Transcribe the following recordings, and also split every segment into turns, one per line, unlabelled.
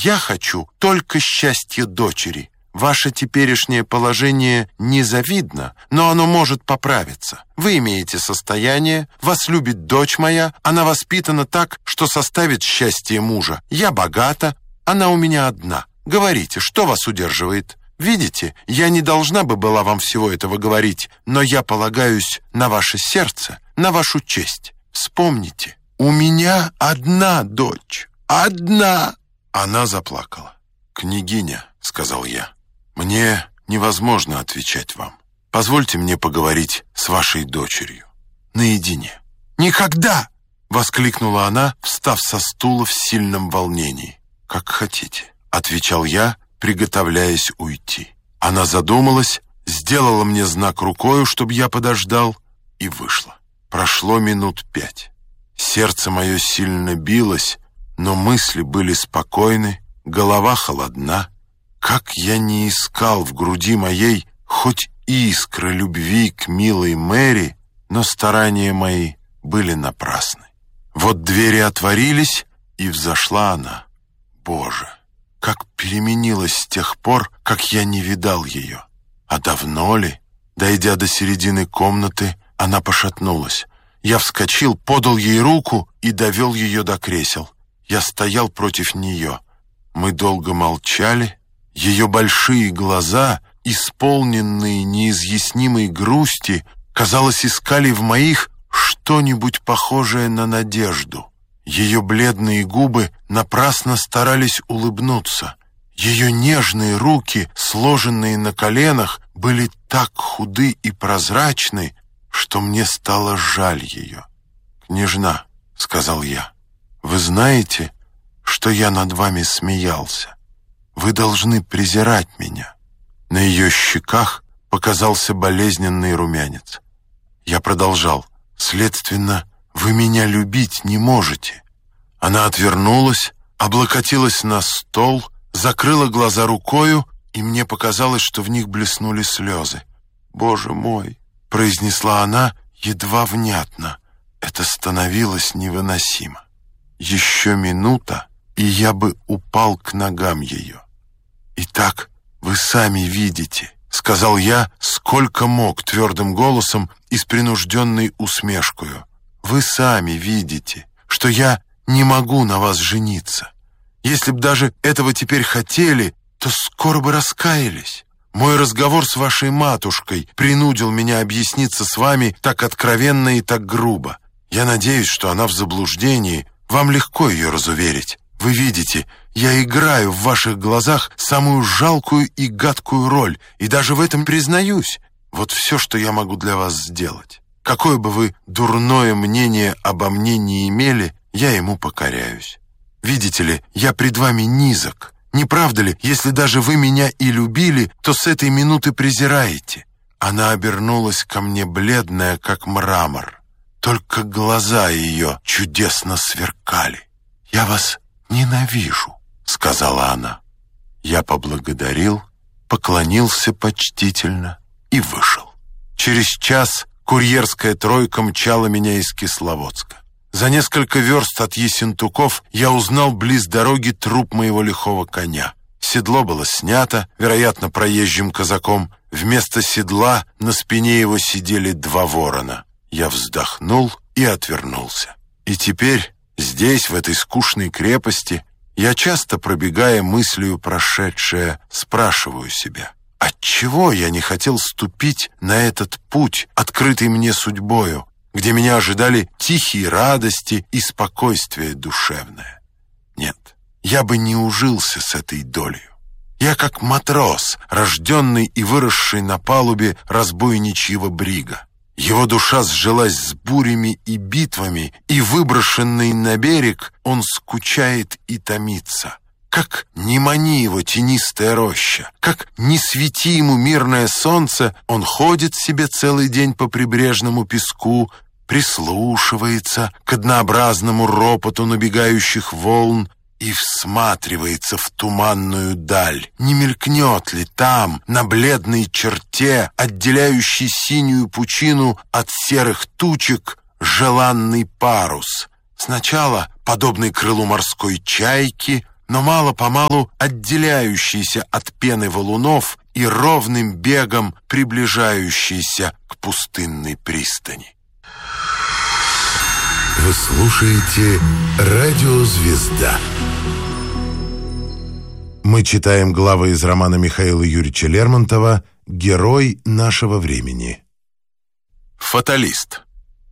Я хочу только счастья дочери. Ваше теперешнее положение незавидно, но оно может поправиться. Вы имеете состояние, вас любит дочь моя, она воспитана так, что составит счастье мужа. Я богата, она у меня одна. Говорите, что вас удерживает? Видите, я не должна бы была вам всего этого говорить, но я полагаюсь на ваше сердце, на вашу честь. Вспомните, у меня одна дочь. Одна!» Она заплакала. «Княгиня», — сказал я, — «мне невозможно отвечать вам. Позвольте мне поговорить с вашей дочерью. Наедине». «Никогда!» — воскликнула она, встав со стула в сильном волнении. «Как хотите», — отвечал я, приготовляясь уйти. Она задумалась, сделала мне знак рукою, чтобы я подождал, и вышла. Прошло минут 5. Сердце мое сильно билось, но мысли были спокойны, голова холодна. Как я не искал в груди моей хоть искры любви к милой Мэри, но старания мои были напрасны. Вот двери отворились, и взошла она. Боже, как переменилась с тех пор, как я не видал ее. А давно ли? Дойдя до середины комнаты, она пошатнулась. Я вскочил, подал ей руку и довел ее до кресел. Я стоял против нее. Мы долго молчали. Ее большие глаза, исполненные неизъяснимой грусти, казалось, искали в моих что-нибудь похожее на надежду. Ее бледные губы напрасно старались улыбнуться. Ее нежные руки, сложенные на коленах, были так худы и прозрачны, что мне стало жаль ее. «Княжна», — сказал я, — «вы знаете, что я над вами смеялся. Вы должны презирать меня». На ее щеках показался болезненный румянец. Я продолжал: «Следственно, вы меня любить не можете». Она отвернулась, облокотилась на стол, закрыла глаза рукою, и мне показалось, что в них блеснули слезы. «Боже мой!» — произнесла она едва внятно. Это становилось невыносимо. Еще минута, и я бы упал к ногам ее. «Итак, вы сами видите», — сказал я, сколько мог, твердым голосом и с принужденной усмешкою. «Вы сами видите, что я не могу на вас жениться. Если б даже этого теперь хотели, то скоро бы раскаялись. Мой разговор с вашей матушкой принудил меня объясниться с вами так откровенно и так грубо. Я надеюсь, что она в заблуждении. Вам легко ее разуверить. Вы видите, я играю в ваших глазах самую жалкую и гадкую роль, и даже в этом признаюсь. Вот все, что я могу для вас сделать. Какое бы вы дурное мнение обо мне не имели, я ему покоряюсь. Видите ли, я пред вами низок. Не правда ли, если даже вы меня и любили, то с этой минуты презираете?» Она обернулась ко мне бледная, как мрамор. Только глаза ее чудесно сверкали. «Я вас ненавижу», — сказала она. Я поблагодарил, поклонился почтительно и вышел. Через час курьерская тройка мчала меня из Кисловодска. За несколько верст от Ессентуков я узнал близ дороги труп моего лихого коня. Седло было снято, вероятно, проезжим казаком. Вместо седла на спине его сидели 2 ворона. Я вздохнул и отвернулся. И теперь здесь, в этой скучной крепости, я, часто пробегая мыслью прошедшее, спрашиваю себя, отчего я не хотел ступить на этот путь, открытый мне судьбою, где меня ожидали тихие радости и спокойствие душевное. Нет, я бы не ужился с этой долей. Я как матрос, рожденный и выросший на палубе разбойничьего брига. Его душа сжилась с бурями и битвами, и, выброшенный на берег, он скучает и томится. Как не мани его тенистая роща, как не свети ему мирное солнце, он ходит себе целый день по прибрежному песку, прислушивается к однообразному ропоту набегающих волн и всматривается в туманную даль. Не мелькнет ли там, на бледной черте, отделяющей синюю пучину от серых тучек, желанный парус? Сначала, подобный крылу морской чайки, но мало-помалу отделяющийся от пены валунов и ровным бегом приближающийся к пустынной пристани.
Вы слушаете «Радио Звезда». Мы читаем главы из романа Михаила Юрьевича Лермонтова «Герой нашего времени».
Фаталист.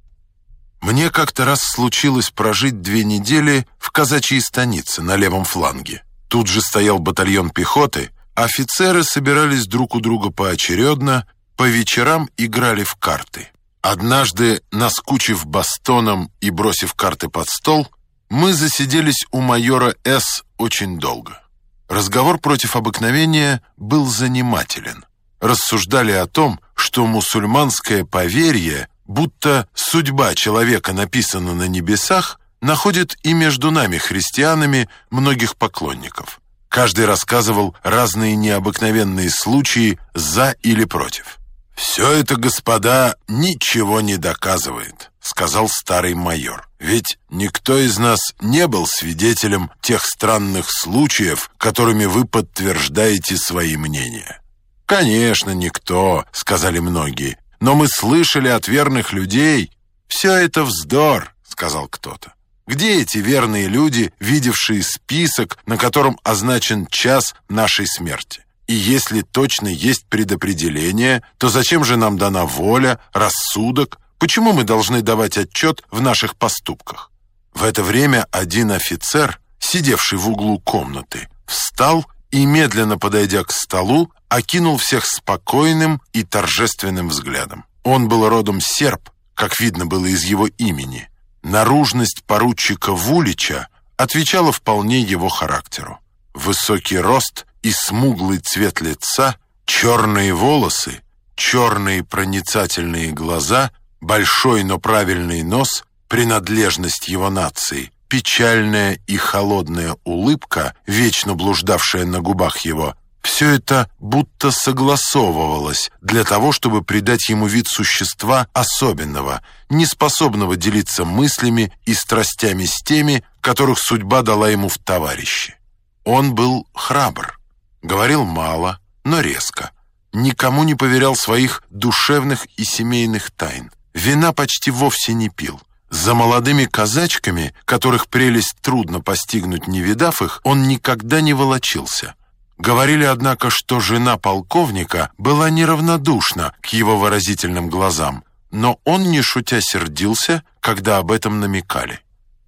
Мне как-то раз случилось прожить 2 недели в казачьей станице на левом фланге. Тут же стоял батальон пехоты, офицеры собирались друг у друга поочередно, по вечерам играли в карты. Однажды, наскучив бастоном и бросив карты под стол, мы засиделись у майора С. очень долго. Разговор против обыкновения был занимателен. Рассуждали о том, что мусульманское поверье, будто судьба человека написана на небесах, находит и между нами, христианами, многих поклонников. Каждый рассказывал разные необыкновенные случаи за или против. «Все это, господа, ничего не доказывает», — сказал старый майор. «Ведь никто из нас не был свидетелем тех странных случаев, которыми вы подтверждаете свои мнения». «Конечно, никто», — сказали многие. «Но мы слышали от верных людей». «Все это вздор», — сказал кто-то. «Где эти верные люди, видевшие список, на котором означен час нашей смерти? И если точно есть предопределение, то зачем же нам дана воля, рассудок? Почему мы должны давать отчет в наших поступках?» В это время один офицер, сидевший в углу комнаты, встал и, медленно подойдя к столу, окинул всех спокойным и торжественным взглядом. Он был родом серб, как видно было из его имени. Наружность поручика Вулича отвечала вполне его характеру. Высокий рост и смуглый цвет лица, черные волосы, черные проницательные глаза, большой, но правильный нос, принадлежность его нации, печальная и холодная улыбка, вечно блуждавшая на губах его, все это будто согласовывалось для того, чтобы придать ему вид существа особенного, неспособного делиться мыслями и страстями с теми, которых судьба дала ему в товарищи. Он был храбр, говорил мало, но резко, никому не поверял своих душевных и семейных тайн, вина почти вовсе не пил. За молодыми казачками, которых прелесть трудно постигнуть, не видав их, он никогда не волочился. Говорили, однако, что жена полковника была неравнодушна к его выразительным глазам, но он, не шутя, сердился, когда об этом намекали.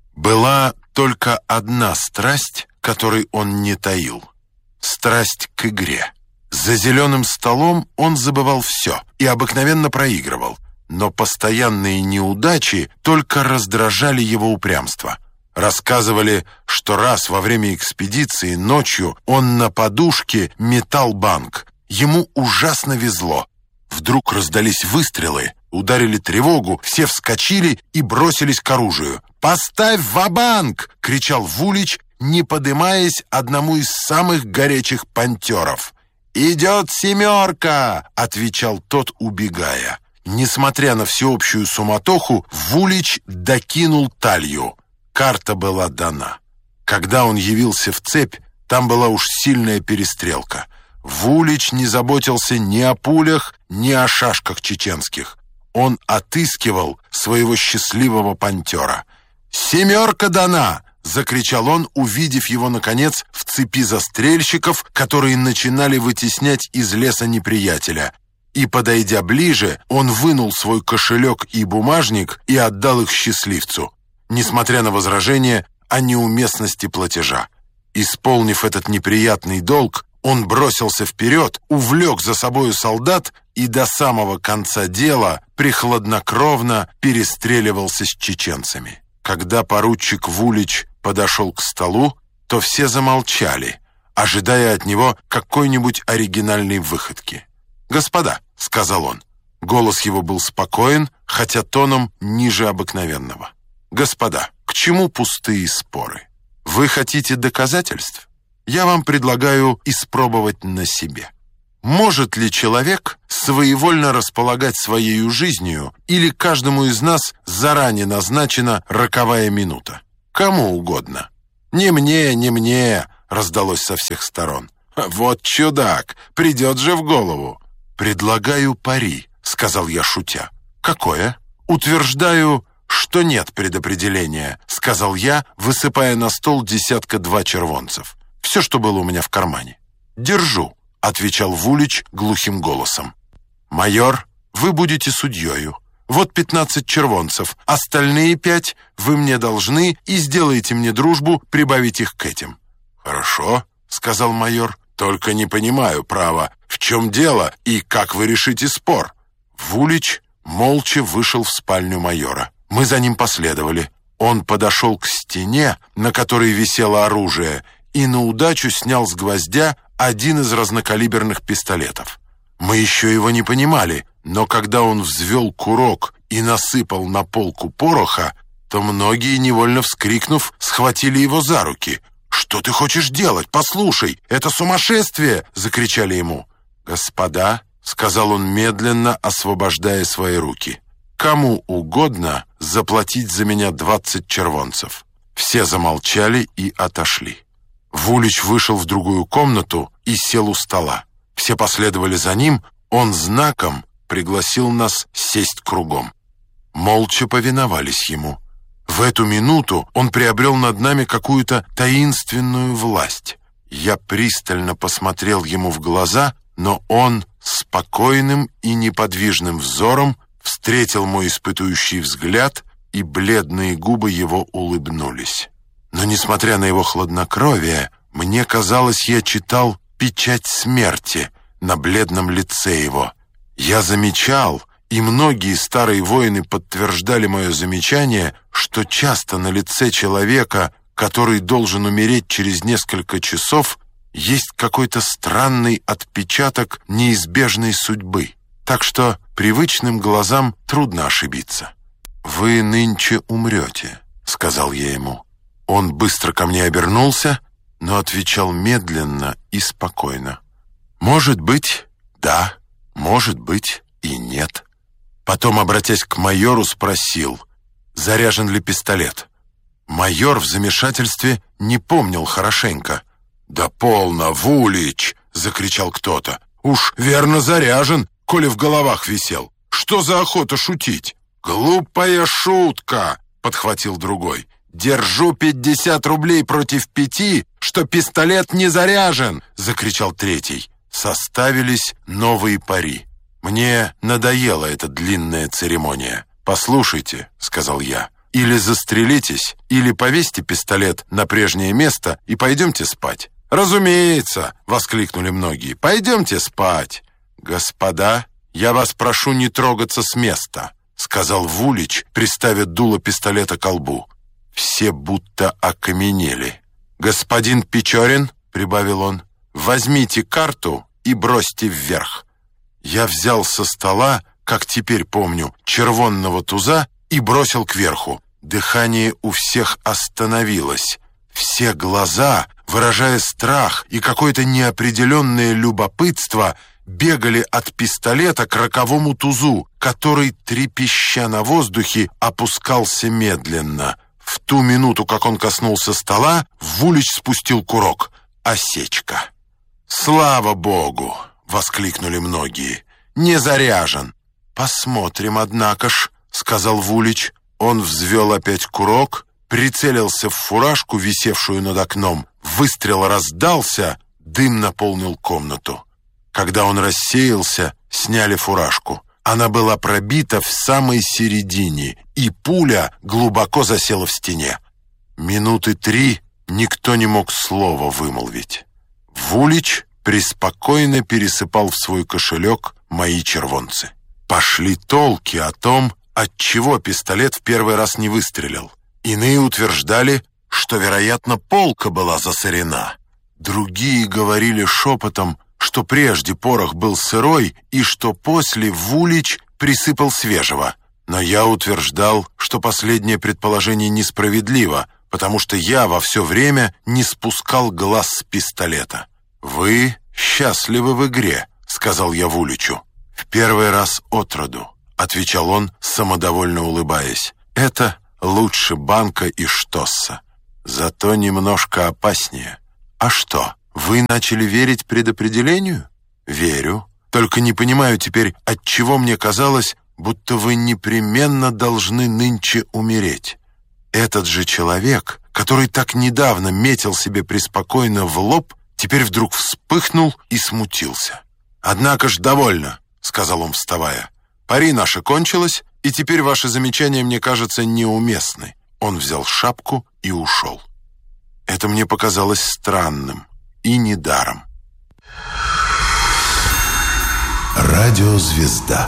Была только одна страсть, которой он не таил — страсть к игре. За зеленым столом он забывал все и обыкновенно проигрывал, но постоянные неудачи только раздражали его упрямство. Рассказывали, что раз во время экспедиции ночью он на подушке метал банк. Ему ужасно везло. Вдруг раздались выстрелы, ударили тревогу, все вскочили и бросились к оружию. «Поставь ва-банк!» — кричал Вулич, не подымаясь одному из самых горячих понтеров. «Идет семерка!» — отвечал тот, убегая. Несмотря на всеобщую суматоху, Вулич докинул талью. Карта была дана. Когда он явился в цепь, там была уж сильная перестрелка. Вулич не заботился ни о пулях, ни о шашках чеченских. Он отыскивал своего счастливого понтера. «Семерка дана!» — закричал он, увидев его, наконец, в цепи застрельщиков, которые начинали вытеснять из леса неприятеля. И, подойдя ближе, он вынул свой кошелек и бумажник и отдал их счастливцу, несмотря на возражение о неуместности платежа. Исполнив этот неприятный долг, он бросился вперед, увлек за собою солдат и до самого конца дела прихладнокровно перестреливался с чеченцами. Когда поручик Вулич подошел к столу, то все замолчали, ожидая от него какой-нибудь оригинальной выходки. «Господа», — сказал он, голос его был спокоен, хотя тоном ниже обыкновенного. «Господа, к чему пустые споры? Вы хотите доказательств? Я вам предлагаю испробовать на себе. Может ли человек своевольно располагать своей жизнью, или каждому из нас заранее назначена роковая минута? Кому угодно. Не мне, раздалось со всех сторон. «Вот чудак! Придет же в голову!» «Предлагаю пари», — сказал я, шутя. «Какое?» «Утверждаю, что нет предопределения», — сказал я, высыпая на стол 2 червонцев. Все, что было у меня в кармане. «Держу», — отвечал Вулич глухим голосом. «Майор, вы будете судьёю. Вот 15 червонцев, остальные 5 вы мне должны и сделаете мне дружбу прибавить их к этим». «Хорошо», — сказал майор, — «только не понимаю, право, в чем дело и как вы решите спор». Вулич молча вышел в спальню майора. Мы за ним последовали. Он подошел к стене, на которой висело оружие, и на удачу снял с гвоздя один из разнокалиберных пистолетов. Мы еще его не понимали, но когда он взвел курок и насыпал на полку пороха, то многие, невольно вскрикнув, схватили его за руки. «Что ты хочешь делать? Послушай, это сумасшествие!» — закричали ему. «Господа», — сказал он медленно, освобождая свои руки, — «кому угодно заплатить за меня 20 червонцев». Все замолчали и отошли. Вулич вышел в другую комнату и сел у стола. Все последовали за ним, он знаком пригласил нас сесть кругом. Молча повиновались ему. В эту минуту он приобрел над нами какую-то таинственную власть. Я пристально посмотрел ему в глаза, но он спокойным и неподвижным взором встретил мой испытующий взгляд, и бледные губы его улыбнулись. Но, несмотря на его хладнокровие, мне казалось, я читал печать смерти на бледном лице его. Я замечал, и многие старые воины подтверждали мое замечание, что часто на лице человека, который должен умереть через несколько часов, есть какой-то странный отпечаток неизбежной судьбы. Так что привычным глазам трудно ошибиться. «Вы нынче умрете», — сказал я ему. Он быстро ко мне обернулся, но отвечал медленно и спокойно. «Может быть, да, может быть и нет». Потом, обратясь к майору, спросил, заряжен ли пистолет. Майор в замешательстве не помнил хорошенько. «Да полно, Вулич!» — закричал кто-то. «Уж верно заряжен, коли в головах висел. Что за охота шутить?» «Глупая шутка!» — подхватил другой. «Держу 50 рублей против 5, что пистолет не заряжен!» — закричал третий. Составились новые пари. Мне надоела эта длинная церемония. «Послушайте», — сказал я, — «или застрелитесь, или повесьте пистолет на прежнее место и пойдемте спать». «Разумеется», — воскликнули многие, — «пойдемте спать». «Господа, я вас прошу не трогаться с места», — сказал Вулич, приставив дуло пистолета к колбу. Все будто окаменели. «Господин Печорин», — прибавил он, — «возьмите карту и бросьте вверх». Я взял со стола, как теперь помню, червонного туза и бросил кверху. Дыхание у всех остановилось. Все глаза, выражая страх и какое-то неопределенное любопытство, бегали от пистолета к роковому тузу, который, трепеща на воздухе, опускался медленно. В ту минуту, как он коснулся стола, Вулич спустил курок. Осечка. «Слава Богу!» — воскликнули многие. «Не заряжен». «Посмотрим, однако ж», — сказал Вулич. Он взвел опять курок, прицелился в фуражку, висевшую над окном. Выстрел раздался, дым наполнил комнату. Когда он рассеялся, сняли фуражку. Она была пробита в самой середине, и пуля глубоко засела в стене. Минуты 3 никто не мог слова вымолвить. Вулич преспокойно пересыпал в свой кошелек мои червонцы. Пошли толки о том, отчего пистолет в первый раз не выстрелил. Иные утверждали, что, вероятно, полка была засорена. Другие говорили шепотом, что прежде порох был сырой и что после Вулич присыпал свежего. Но я утверждал, что последнее предположение несправедливо, потому что я во все время не спускал глаз с пистолета. «Вы счастливы в игре», — сказал я Вуличу. «В первый раз отроду», — отвечал он, самодовольно улыбаясь. «Это лучше банка и штосса. Зато немножко опаснее. А что, вы начали верить предопределению? Верю. Только не понимаю теперь, отчего мне казалось, будто вы непременно должны нынче умереть. Этот же человек, который так недавно метил себе преспокойно в лоб, теперь вдруг вспыхнул и смутился. «Однако ж довольно», — сказал он, вставая. «Пари наше кончилось, и теперь ваши замечания, мне кажется, неуместны». Он взял шапку и ушел. Это мне показалось странным и недаром.
Радиозвезда.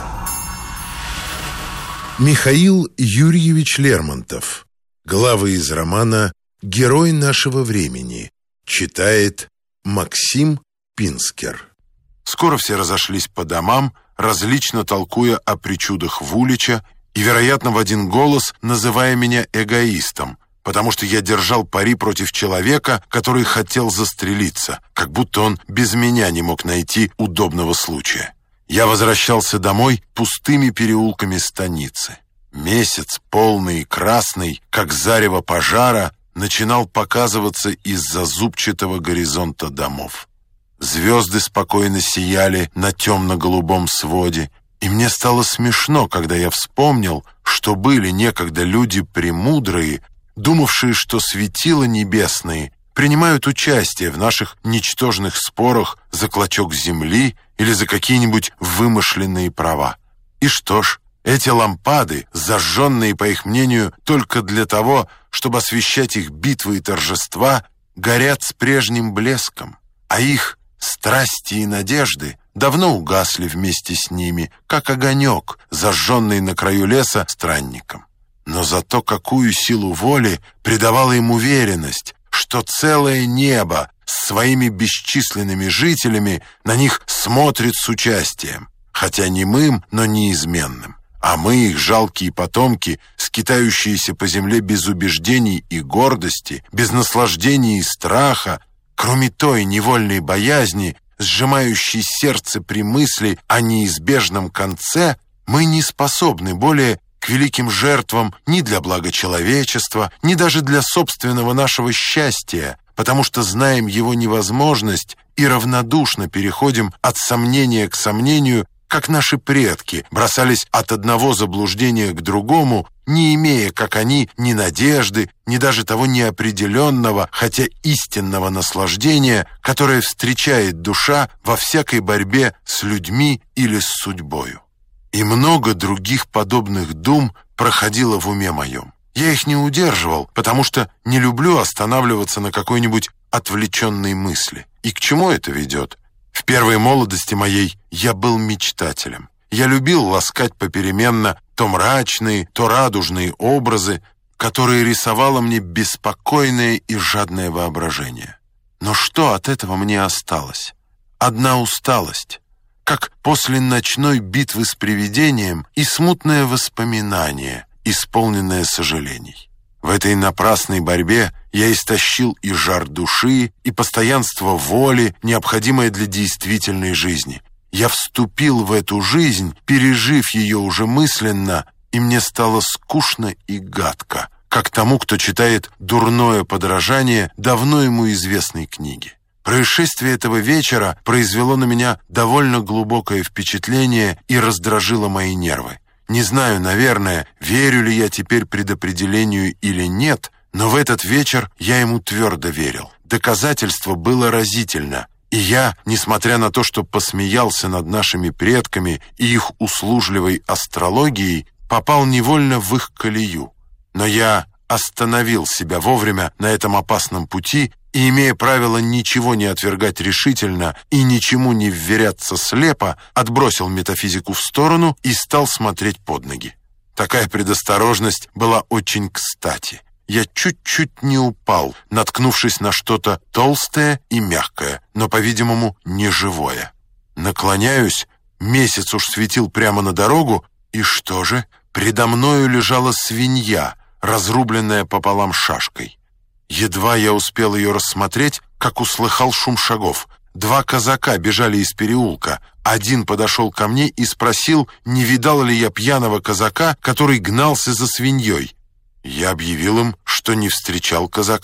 Михаил Юрьевич Лермонтов. Главы из романа «Герой нашего времени». Читает Максим Пинскер.
Скоро все разошлись по домам, различно толкуя о причудах Вулича и, вероятно, в один голос называя меня эгоистом, потому что я держал пари против человека, который хотел застрелиться, как будто он без меня не мог найти удобного случая. Я возвращался домой пустыми переулками станицы. Месяц, полный и красный, как зарево пожара, начинал показываться из-за зубчатого горизонта домов. Звезды спокойно сияли на темно-голубом своде, и мне стало смешно, когда я вспомнил, что были некогда люди премудрые, думавшие, что светила небесные принимают участие в наших ничтожных спорах за клочок земли или за какие-нибудь вымышленные права. И что ж, эти лампады, зажженные, по их мнению, только для того, чтобы освещать их битвы и торжества, горят с прежним блеском, а их страсти и надежды давно угасли вместе с ними, как огонек, зажженный на краю леса странником. Но зато какую силу воли придавала им уверенность, что целое небо с своими бесчисленными жителями на них смотрит с участием, хотя немым, но неизменным. А мы, их жалкие потомки, скитающиеся по земле без убеждений и гордости, без наслаждений и страха, кроме той невольной боязни, сжимающей сердце при мысли о неизбежном конце, мы не способны более к великим жертвам ни для блага человечества, ни даже для собственного нашего счастья, потому что знаем его невозможность и равнодушно переходим от сомнения к сомнению, как наши предки бросались от одного заблуждения к другому, не имея, как они, ни надежды, ни даже того неопределенного, хотя истинного наслаждения, которое встречает душа во всякой борьбе с людьми или с судьбою. И много других подобных дум проходило в уме моем. Я их не удерживал, потому что не люблю останавливаться на какой-нибудь отвлеченной мысли. И к чему это ведет? В первой молодости моей я был мечтателем. Я любил ласкать попеременно то мрачные, то радужные образы, которые рисовало мне беспокойное и жадное воображение. Но что от этого мне осталось? Одна усталость, как после ночной битвы с привидением, и смутное воспоминание, исполненное сожалений. В этой напрасной борьбе я истощил и жар души, и постоянство воли, необходимое для действительной жизни. Я вступил в эту жизнь, пережив ее уже мысленно, и мне стало скучно и гадко, как тому, кто читает дурное подражание давно ему известной книги. Происшествие этого вечера произвело на меня довольно глубокое впечатление и раздражило мои нервы. Не знаю, наверное, верю ли я теперь предопределению или нет, но в этот вечер я ему твердо верил. Доказательство было разительно, и я, несмотря на то, что посмеялся над нашими предками и их услужливой астрологией, попал невольно в их колею. Но я остановил себя вовремя на этом опасном пути и, имея правило ничего не отвергать решительно и ничему не вверяться слепо, отбросил метафизику в сторону и стал смотреть под ноги. Такая предосторожность была очень кстати. Я чуть-чуть не упал, наткнувшись на что-то толстое и мягкое, но, по-видимому, неживое. Наклоняюсь, месяц уж светил прямо на дорогу, и что же? Предо мною лежала свинья, разрубленная пополам шашкой. Едва я успел ее рассмотреть, как услыхал шум шагов. 2 казака бежали из переулка. Один подошел ко мне и спросил, не видал ли я пьяного казака, который гнался за свиньей. Я объявил им, что не встречал казака,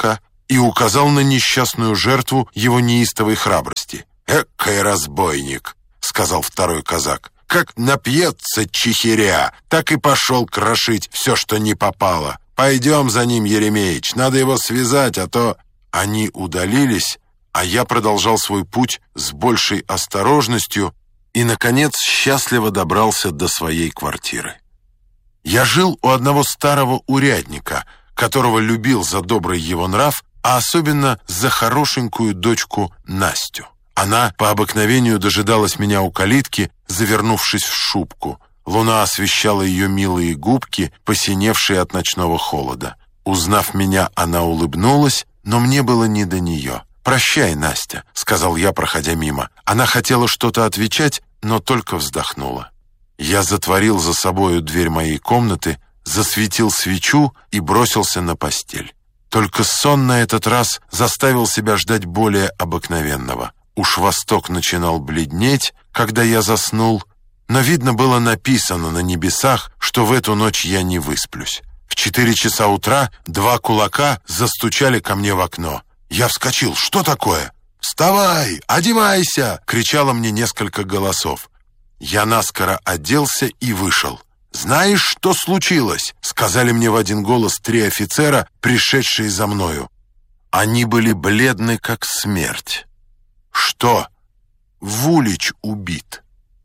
и указал на несчастную жертву его неистовой храбрости. «Экой разбойник!» — сказал второй казак. «Как напьется чехиря, так и пошел крошить все, что не попало. Пойдем за ним, Еремеич, надо его связать, а то...» Они удалились, а я продолжал свой путь с большей осторожностью и, наконец, счастливо добрался до своей квартиры. Я жил у одного старого урядника, которого любил за добрый его нрав, а особенно за хорошенькую дочку Настю. Она по обыкновению дожидалась меня у калитки, завернувшись в шубку. Луна освещала ее милые губки, посиневшие от ночного холода. Узнав меня, она улыбнулась, но мне было не до нее. «Прощай, Настя», — сказал я, проходя мимо. Она хотела что-то отвечать, но только вздохнула. Я затворил за собою дверь моей комнаты, засветил свечу и бросился на постель. Только сон на этот раз заставил себя ждать более обыкновенного. Уж восток начинал бледнеть, когда я заснул, но видно было написано на небесах, что в эту ночь я не высплюсь. В 4 часа утра 2 кулака застучали ко мне в окно. Я вскочил. «Что такое?» «Вставай! Одевайся!» — кричало мне несколько голосов. Я наскоро оделся и вышел. «Знаешь, что случилось?» — сказали мне в один голос 3 офицера, пришедшие за мною. Они были бледны, как смерть. «Что?» «Вулич убит».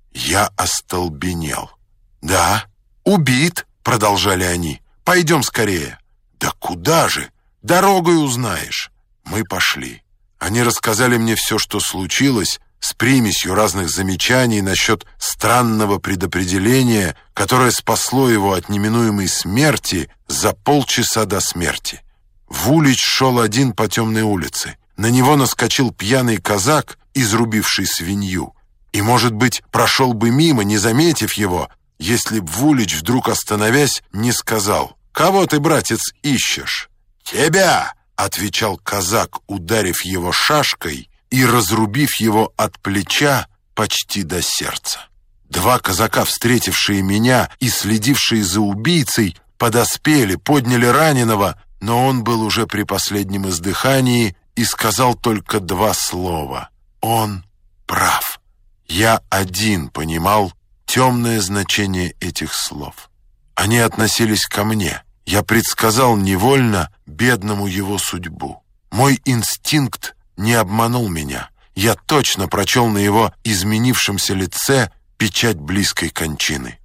Я остолбенел. «Да, убит», — продолжали они. «Пойдем скорее». «Да куда же? Дорогой узнаешь». Мы пошли. Они рассказали мне все, что случилось, с примесью разных замечаний насчет странного предопределения, которое спасло его от неминуемой смерти за полчаса до смерти. Вулич шел один по темной улице. На него наскочил пьяный казак, изрубивший свинью. И, может быть, прошел бы мимо, не заметив его, если б Вулич, вдруг остановясь, не сказал: «Кого ты, братец, ищешь?» «Тебя!» — отвечал казак, ударив его шашкой и разрубив его от плеча почти до сердца. 2 казака, встретившие меня и следившие за убийцей, подоспели, подняли раненого, но он был уже при последнем издыхании и сказал только 2 слова: «Он прав». Я один понимал темное значение этих слов. Они относились ко мне. Я предсказал невольно бедному его судьбу. Мой инстинкт не обманул меня. Я точно прочел на его изменившемся лице печать близкой кончины.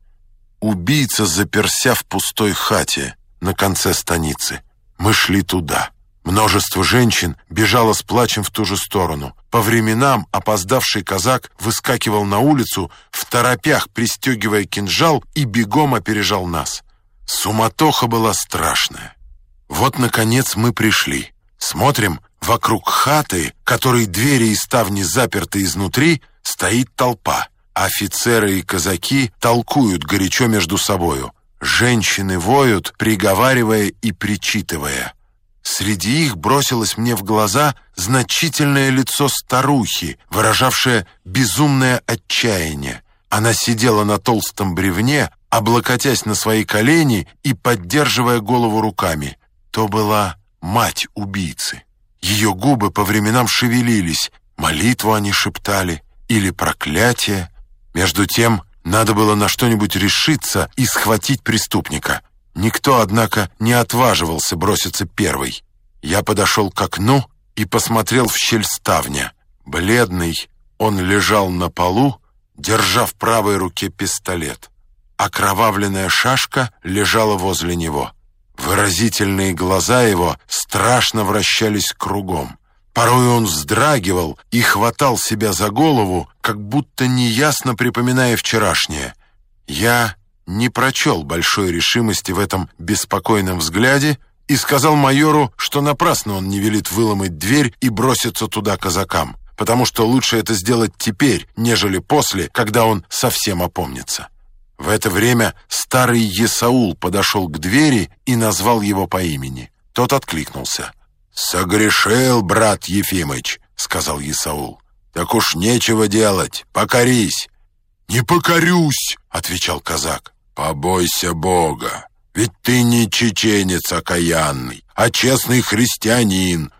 Убийца заперся в пустой хате на конце станицы. Мы шли туда. Множество женщин бежало с плачем в ту же сторону. По временам опоздавший казак выскакивал на улицу, второпях пристегивая кинжал, и бегом опережал нас. Суматоха была страшная. Вот, наконец, мы пришли. Смотрим, вокруг хаты, которой двери и ставни заперты изнутри, стоит толпа. Офицеры и казаки толкуют горячо между собою. Женщины воют, приговаривая и причитывая. Среди их бросилось мне в глаза значительное лицо старухи, выражавшее безумное отчаяние. Она сидела на толстом бревне, облокотясь на свои колени и поддерживая голову руками. То была мать убийцы. Ее губы по временам шевелились, молитву они шептали или проклятие. Между тем надо было на что-нибудь решиться и схватить преступника. Никто, однако, не отваживался броситься первый. Я подошел к окну и посмотрел в щель ставня. Бледный, он лежал на полу, держа в правой руке пистолет. Окровавленная шашка лежала возле него. Выразительные глаза его страшно вращались кругом. Порой он вздрагивал и хватал себя за голову, как будто неясно припоминая вчерашнее. Я не прочел большой решимости в этом беспокойном взгляде и сказал майору, что напрасно он не велит выломать дверь и броситься туда казакам, потому что лучше это сделать теперь, нежели после, когда он совсем опомнится. В это время старый Есаул подошел к двери и назвал его по имени. Тот откликнулся. «Согрешил, брат Ефимыч», — сказал Есаул. «Так уж нечего делать, покорись». «Не покорюсь», — отвечал казак. «Побойся Бога, ведь ты не чеченец окаянный, а честный христианин,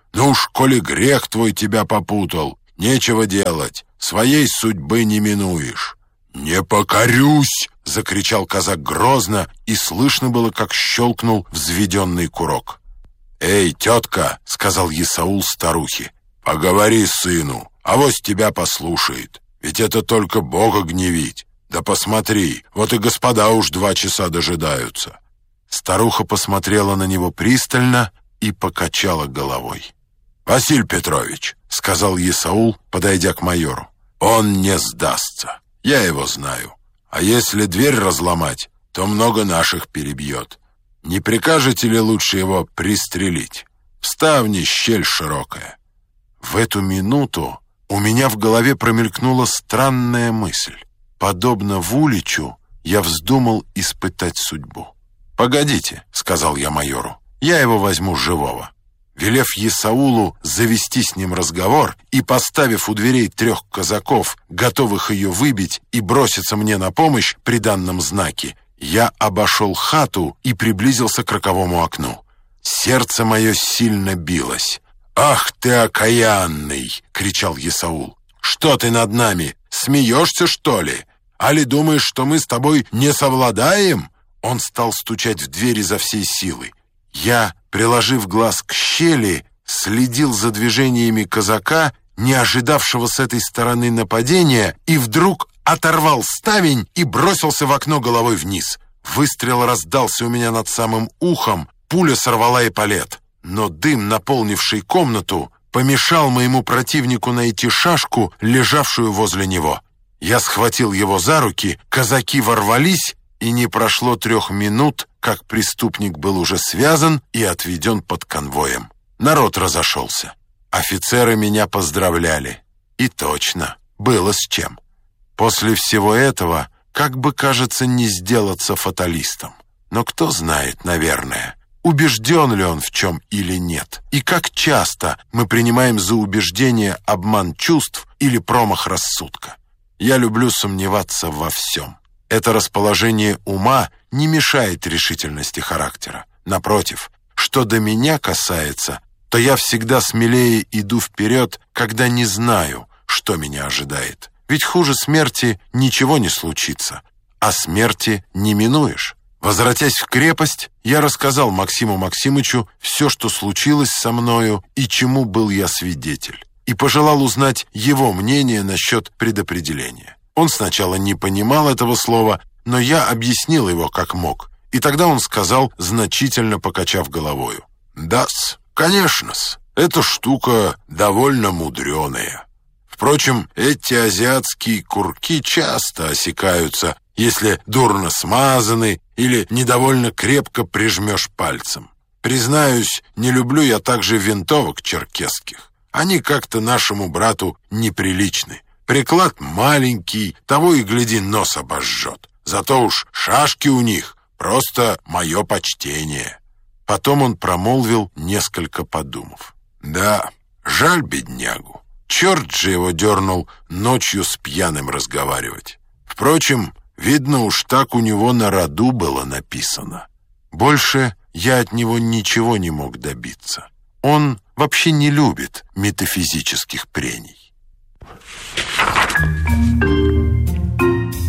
Ну уж, коли грех твой тебя попутал, нечего делать, своей судьбы не минуешь». «Не покорюсь!» — закричал казак грозно, и слышно было, как щелкнул взведенный курок. «Эй, тетка!» — сказал Есаул старухе. «Поговори сыну, авось тебя послушает, ведь это только Бога гневить. Да посмотри, вот и господа уж 2 часа дожидаются». Старуха посмотрела на него пристально и покачала головой. «Василий Петрович», — сказал Есаул, подойдя к майору, — «он не сдастся. Я его знаю. А если дверь разломать, то много наших перебьет. Не прикажете ли лучше его пристрелить? В ставне щель широкая». В эту минуту у меня в голове промелькнула странная мысль. Подобно Вуличу, я вздумал испытать судьбу. «Погодите», — сказал я майору, — «я его возьму живого». Велев Есаулу завести с ним разговор и поставив у дверей 3 казаков, готовых ее выбить и броситься мне на помощь при данном знаке, я обошел хату и приблизился к роковому окну. Сердце мое сильно билось. «Ах ты, окаянный!» — кричал Есаул. «Что ты над нами? Смеешься, что ли? Али думаешь, что мы с тобой не совладаем?» Он стал стучать в дверь изо всей силы. Я, приложив глаз к щели, следил за движениями казака, не ожидавшего с этой стороны нападения, и вдруг оторвал ставень и бросился в окно головой вниз. Выстрел раздался у меня над самым ухом, пуля сорвала эполет. Но дым, наполнивший комнату, помешал моему противнику найти шашку, лежавшую возле него. Я схватил его за руки, казаки ворвались, и не прошло 3 минут, как преступник был уже связан и отведен под конвоем. Народ разошелся. Офицеры меня поздравляли. И точно, было с чем. После всего этого, как бы, кажется, не сделаться фаталистом. Но кто знает, наверное, убежден ли он в чем или нет, и как часто мы принимаем за убеждение обман чувств или промах рассудка. Я люблю сомневаться во всем. Это расположение ума не мешает решительности характера. Напротив, что до меня касается, то я всегда смелее иду вперед, когда не знаю, что меня ожидает. Ведь хуже смерти ничего не случится, а смерти не минуешь. Возвратясь в крепость, я рассказал Максиму Максимычу все, что случилось со мною и чему был я свидетель, и пожелал узнать его мнение насчет предопределения. Он сначала не понимал этого слова, но я объяснил его как мог, и тогда он сказал, значительно покачав головою: «Да-с, конечно-с, эта штука довольно мудреная. Впрочем, эти азиатские курки часто осекаются, если дурно смазаны или недовольно крепко прижмешь пальцем. Признаюсь, не люблю я также винтовок черкесских. Они как-то нашему брату неприличны. Приклад маленький, того и гляди, нос обожжет. Зато уж шашки у них просто мое почтение». Потом он промолвил, несколько подумав: «Да, жаль беднягу. Черт же его дернул ночью с пьяным разговаривать. Впрочем, видно, уж так у него на роду было написано». Больше я от него ничего не мог добиться. Он вообще не любит метафизических прений.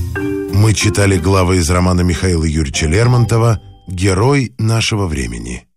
Мы читали главы из романа Михаила Юрьевича Лермонтова «Герой нашего времени».